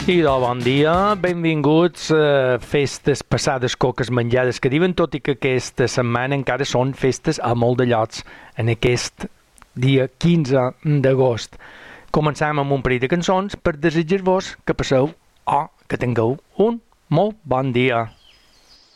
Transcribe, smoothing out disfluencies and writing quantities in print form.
Bon dia, benvinguts a festes passades coques menjades que diuen, tot i que aquesta setmana encara són festes a molt de llocs en aquest dia 15 d'agost. Començam amb un parell de cançons per desitjar-vos que passeu o que tingueu un molt bon dia.